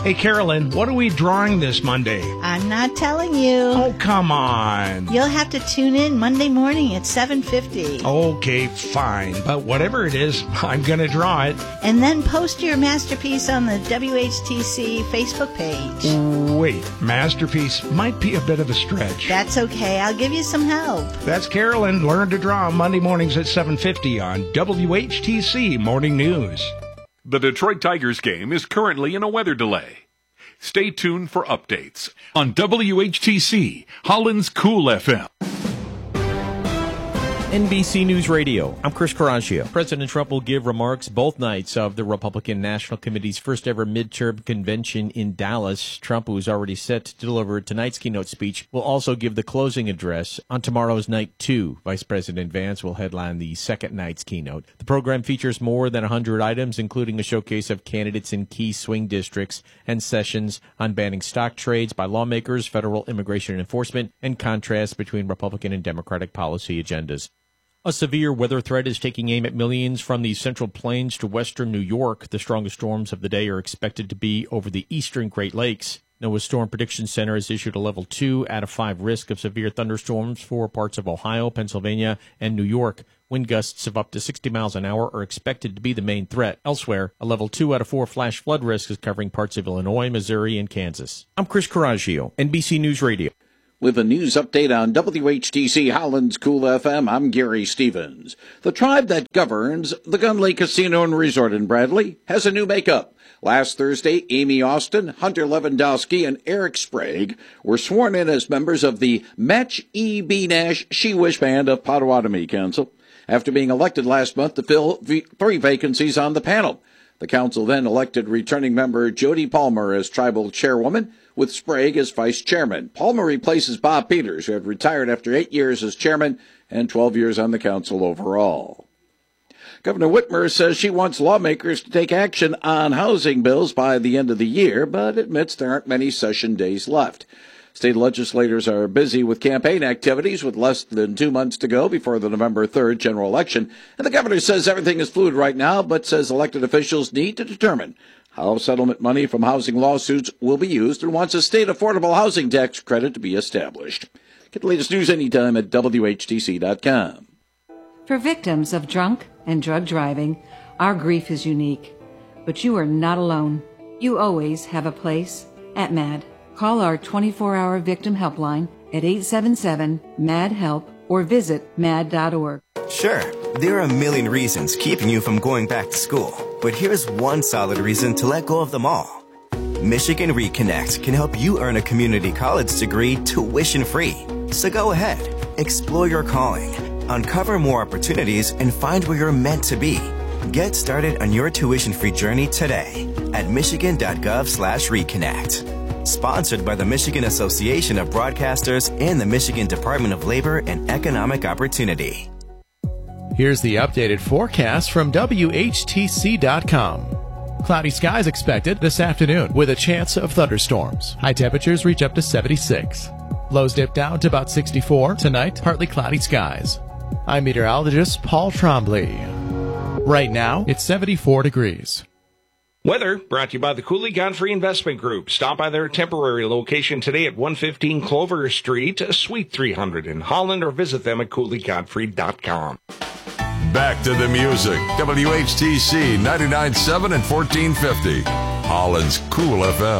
Hey, Carolyn, what are we drawing this Monday? I'm not telling you. Oh, come on. You'll have to tune in Monday morning at 7:50. Okay, fine. But whatever it is, I'm going to draw it. And then post your masterpiece on the WHTC Facebook page. Wait, masterpiece might be a bit of a stretch. That's okay. I'll give you some help. That's Carolyn. Learn to draw Monday mornings at 7:50 on WHTC Morning News. The Detroit Tigers game is currently in a weather delay. Stay tuned for updates on WHTC, Holland's Cool FM. NBC News Radio, I'm Chris Caraccio. President Trump will give remarks both nights of the Republican National Committee's first ever midterm convention in Dallas. Trump, who is already set to deliver tonight's keynote speech, will also give the closing address on tomorrow's night 2. Vice President Vance will headline the second night's keynote. The program features more than 100 items, including a showcase of candidates in key swing districts and sessions on banning stock trades by lawmakers, federal immigration enforcement, and contrasts between Republican and Democratic policy agendas. A severe weather threat is taking aim at millions from the Central Plains to western New York. The strongest storms of the day are expected to be over the eastern Great Lakes. NOAA's Storm Prediction Center has issued a level 2 out of 5 risk of severe thunderstorms for parts of Ohio, Pennsylvania, and New York. Wind gusts of up to 60 miles an hour are expected to be the main threat. Elsewhere, a level 2 out of 4 flash flood risk is covering parts of Illinois, Missouri, and Kansas. I'm Chris Caraccio, NBC News Radio. With a news update on WHTC Holland's Cool FM, I'm Gary Stevens. The tribe that governs the Gun Lake Casino and Resort in Bradley has a new makeup. Last Thursday, Amy Austin, Hunter Lewandowski, and Eric Sprague were sworn in as members of the Match E.B. Nash She-Wish Band of Potawatomi Council after being elected last month to fill 3 vacancies on the panel. The council then elected returning member Jody Palmer as tribal chairwoman, with Sprague as vice chairman. Palmer replaces Bob Peters, who had retired after 8 years as chairman and 12 years on the council overall. Governor Whitmer says she wants lawmakers to take action on housing bills by the end of the year, but admits there aren't many session days left. State legislators are busy with campaign activities with less than 2 months to go before the November 3rd general election. And the governor says everything is fluid right now, but says elected officials need to determine how settlement money from housing lawsuits will be used and wants a state affordable housing tax credit to be established. Get the latest news anytime at WHTC.com. For victims of drunk and drug driving, our grief is unique. But you are not alone. You always have a place at MAD. Call our 24-hour victim helpline at 877-MAD-HELP or visit mad.org. Sure, there are a million reasons keeping you from going back to school, but here's one solid reason to let go of them all. Michigan Reconnect can help you earn a community college degree tuition-free. So go ahead, explore your calling, uncover more opportunities, and find where you're meant to be. Get started on your tuition-free journey today at michigan.gov/reconnect. Sponsored by the Michigan Association of Broadcasters and the Michigan Department of Labor and Economic Opportunity. Here's the updated forecast from WHTC.com. Cloudy skies expected this afternoon with a chance of thunderstorms. High temperatures reach up to 76. Lows dip down to about 64. Tonight, partly cloudy skies. I'm meteorologist Paul Trombley. Right now, it's 74 degrees. Weather brought to you by the Cooley Godfrey Investment Group. Stop by their temporary location today at 115 Clover Street, Suite 300 in Holland, or visit them at CooleyGodfrey.com. Back to the music. WHTC 99.7 and 1450. Holland's Cool FM.